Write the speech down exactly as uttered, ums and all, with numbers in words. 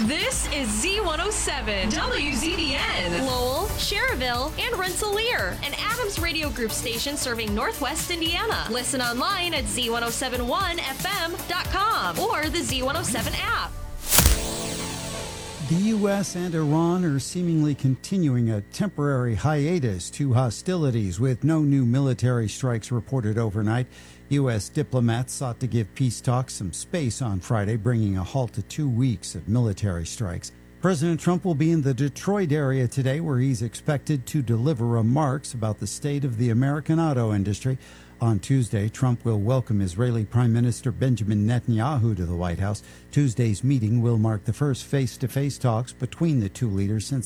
This is Z one oh seven, W Z B N. Lowell, Cherville, and Rensselaer, an Adams Radio Group station serving Northwest Indiana. Listen online at Z one oh seven one F M dot com or the Z one oh seven app. The U S and Iran are seemingly continuing a temporary hiatus to hostilities with no new military strikes reported overnight. U S diplomats sought to give peace talks some space on Friday, bringing a halt to two weeks of military strikes. President Trump will be in the Detroit area today, where he's expected to deliver remarks about the state of the American auto industry. On Tuesday, Trump will welcome Israeli Prime Minister Benjamin Netanyahu to the White House. Tuesday's meeting will mark the first face-to-face talks between the two leaders since